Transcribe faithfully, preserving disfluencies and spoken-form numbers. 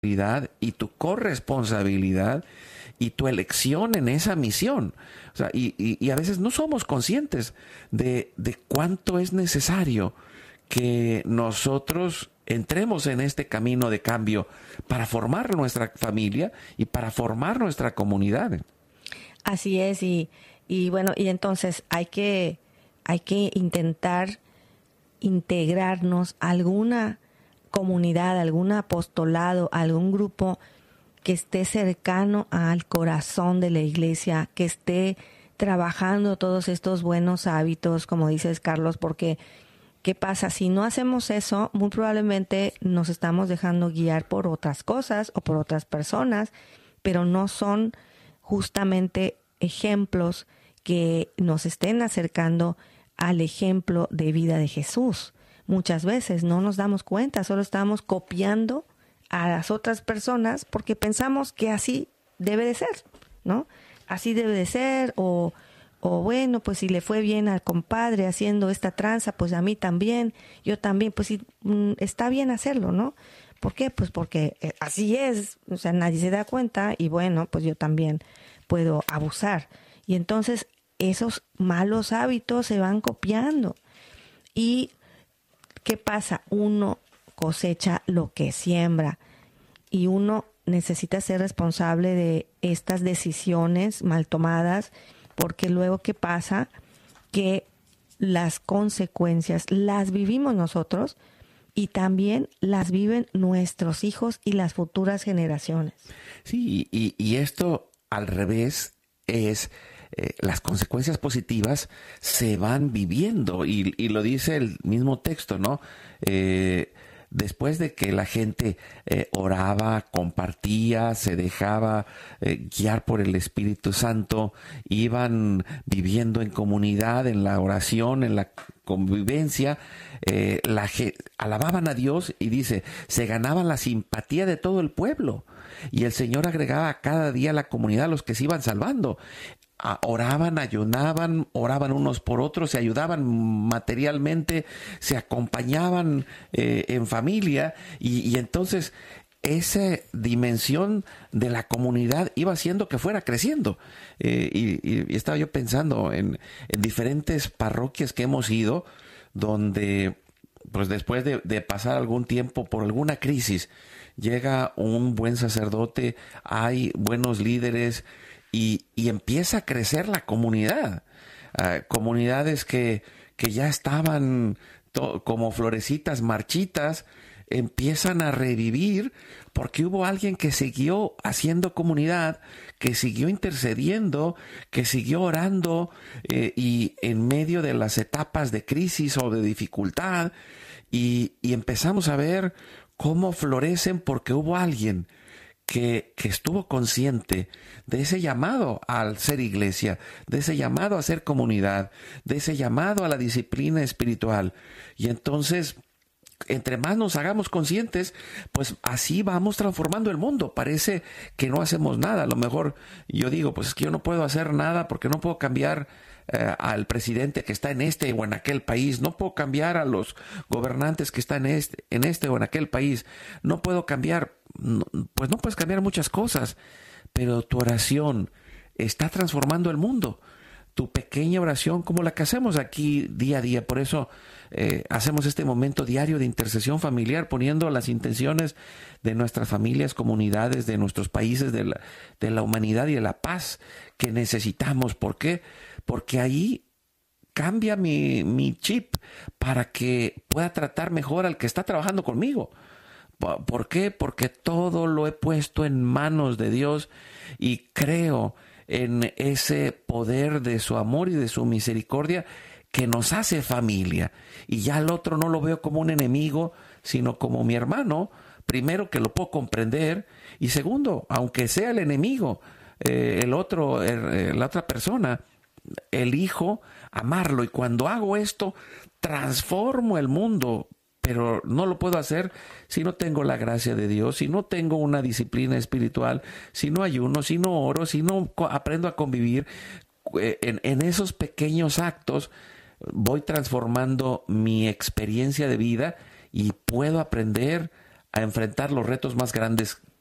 y tu corresponsabilidad y tu elección en esa misión. O sea, y, y, y a veces no somos conscientes de, de cuánto es necesario que nosotros entremos en este camino de cambio para formar nuestra familia y para formar nuestra comunidad. Así es, y, y bueno, y entonces hay que, hay que intentar integrarnos a alguna comunidad, algún apostolado, algún grupo que esté cercano al corazón de la iglesia, que esté trabajando todos estos buenos hábitos, como dices, Carlos, porque ¿qué pasa? Si no hacemos eso, muy probablemente nos estamos dejando guiar por otras cosas o por otras personas, pero no son justamente ejemplos que nos estén acercando al ejemplo de vida de Jesús. Muchas veces no nos damos cuenta, solo estamos copiando a las otras personas porque pensamos que así debe de ser, ¿no? Así debe de ser, o, o bueno, pues si le fue bien al compadre haciendo esta tranza, pues a mí también, yo también, pues sí, está bien hacerlo, ¿no? ¿Por qué? Pues porque así es, o sea, nadie se da cuenta y bueno, pues yo también puedo abusar. Y entonces esos malos hábitos se van copiando. Y ¿qué pasa? Uno cosecha lo que siembra y uno necesita ser responsable de estas decisiones mal tomadas, porque luego ¿qué pasa? Que las consecuencias las vivimos nosotros y también las viven nuestros hijos y las futuras generaciones. Sí, y, y esto al revés es... Eh, las consecuencias positivas se van viviendo y, y lo dice el mismo texto, ¿no? Eh, después de que la gente eh, oraba, compartía, se dejaba eh, guiar por el Espíritu Santo, iban viviendo en comunidad, en la oración, en la convivencia, eh, la, alababan a Dios y dice, se ganaban la simpatía de todo el pueblo y el Señor agregaba cada día a la comunidad a los que se iban salvando. Oraban, ayunaban, oraban unos por otros, se ayudaban materialmente, se acompañaban eh, en familia y, y entonces esa dimensión de la comunidad iba haciendo que fuera creciendo. Eh, y, y estaba yo pensando en, en diferentes parroquias que hemos ido, donde pues después de, de pasar algún tiempo por alguna crisis, llega un buen sacerdote, hay buenos líderes, Y, y empieza a crecer la comunidad. Uh, comunidades que, que ya estaban to- como florecitas marchitas, empiezan a revivir porque hubo alguien que siguió haciendo comunidad, que siguió intercediendo, que siguió orando eh, y en medio de las etapas de crisis o de dificultad y, y empezamos a ver cómo florecen porque hubo alguien Que, que estuvo consciente de ese llamado al ser iglesia, de ese llamado a ser comunidad, de ese llamado a la disciplina espiritual. Y entonces, entre más nos hagamos conscientes, pues así vamos transformando el mundo. Parece que no hacemos nada. A lo mejor yo digo, pues es que yo no puedo hacer nada porque no puedo cambiar eh, al presidente que está en este o en aquel país. No puedo cambiar a los gobernantes que están en este, en este o en aquel país. No puedo cambiar. No, pues no puedes cambiar muchas cosas, pero tu oración está transformando el mundo. Tu pequeña oración, como la que hacemos aquí día a día. Por eso eh, hacemos este momento diario de intercesión familiar, poniendo las intenciones de nuestras familias, comunidades, de nuestros países, de la, de la humanidad y de la paz que necesitamos. ¿Por qué? Porque ahí cambia mi, mi chip para que pueda tratar mejor al que está trabajando conmigo. ¿Por qué? Porque todo lo he puesto en manos de Dios y creo en ese poder de su amor y de su misericordia que nos hace familia. Y ya al otro no lo veo como un enemigo, sino como mi hermano. Primero, que lo puedo comprender. Y segundo, aunque sea el enemigo, eh, el otro, eh, la otra persona, elijo amarlo. Y cuando hago esto, transformo el mundo. Pero no lo puedo hacer si no tengo la gracia de Dios, si no tengo una disciplina espiritual, si no ayuno, si no oro, si no aprendo a convivir. En, en esos pequeños actos voy transformando mi experiencia de vida y puedo aprender a enfrentar los retos más grandes